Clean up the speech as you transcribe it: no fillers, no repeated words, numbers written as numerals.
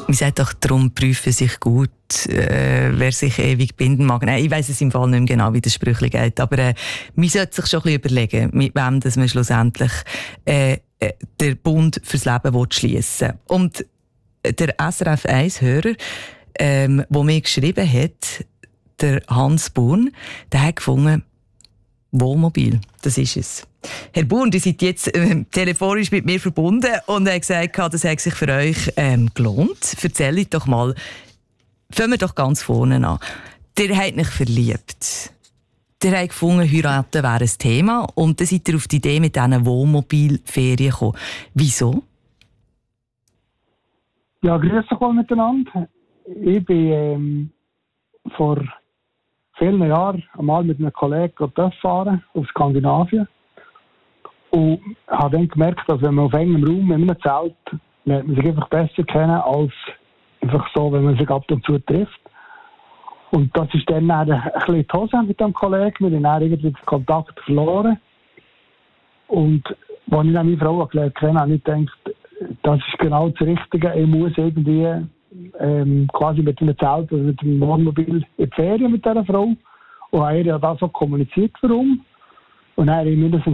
Man sagt doch, darum prüfen sich gut, wer sich ewig binden mag. Nein, ich weiss es im Fall nicht mehr genau, wie das Sprüchli geht, aber man sollte sich schon ein bisschen überlegen, mit wem dass man schlussendlich den Bund fürs Leben schliessen will. Und der SRF 1-Hörer, der mir geschrieben hat, der Hans Burn, der hat gefunden, Wohnmobil, das ist es. Herr Burn, ihr seid jetzt telefonisch mit mir verbunden und er hat gesagt, das hat sich für euch gelohnt. Erzähl doch mal, fangen wir doch ganz vorne an. Ihr habt euch verliebt. Ihr habt gefunden, heiraten wäre ein Thema und dann seid ihr auf die Idee mit diesen Wohnmobilferien gekommen. Wieso? Ja, grüß euch mal miteinander. Ich bin vor vielen Jahren einmal mit einem Kollegen fahren auf Skandinavien. Und habe dann gemerkt, dass wenn man auf engem Raum in einem Zelt lernt man sich einfach besser kennen, als einfach so, wenn man sich ab und zu trifft. Und das ist dann ein bisschen die Hose mit dem Kollegen. Wir haben irgendwie den Kontakt verloren. Und als ich dann meine Frau gelernt habe, habe ich gedacht, das ist genau das Richtige. Ich muss irgendwie quasi mit einem Zelt oder mit einem Wohnmobil in die Ferien mit dieser Frau. Und habe ihr ja das so kommuniziert, warum. Und dann haben wir das